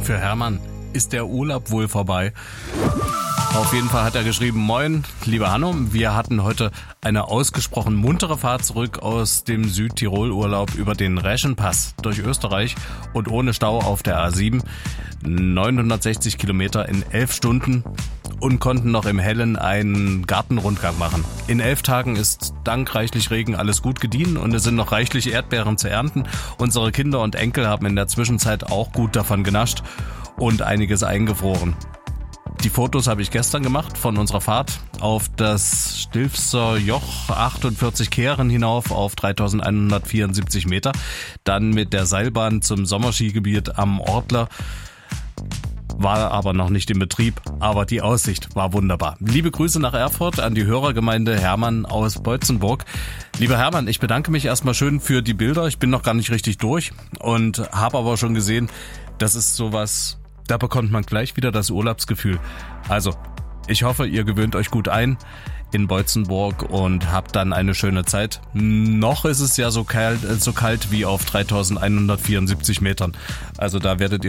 Für Hermann ist der Urlaub wohl vorbei. Auf jeden Fall hat er geschrieben: Moin, liebe Hanno, wir hatten heute eine ausgesprochen muntere Fahrt zurück aus dem Südtirol-Urlaub über den Reschenpass durch Österreich und ohne Stau auf der A7. 960 Kilometer in 11 Stunden und konnten noch im Hellen einen Gartenrundgang machen. In 11 Tagen ist dank reichlich Regen alles gut gediehen und es sind noch reichlich Erdbeeren zu ernten. Unsere Kinder und Enkel haben in der Zwischenzeit auch gut davon genascht und einiges eingefroren. Die Fotos habe ich gestern gemacht von unserer Fahrt auf das Stilfser Joch, 48 Kehren hinauf auf 3174 Meter. Dann mit der Seilbahn zum Sommerskigebiet am Ortler. War aber noch nicht in Betrieb, aber die Aussicht war wunderbar. Liebe Grüße nach Erfurt an die Hörergemeinde Hermann aus Boitzenburg. Lieber Hermann, ich bedanke mich erstmal schön für die Bilder. Ich bin noch gar nicht richtig durch und habe aber schon gesehen, das ist sowas, da bekommt man gleich wieder das Urlaubsgefühl. Also, ich hoffe, ihr gewöhnt euch gut ein in Boitzenburg und habt dann eine schöne Zeit. Noch ist es ja so kalt wie auf 3174 Metern. Also da werdet ihr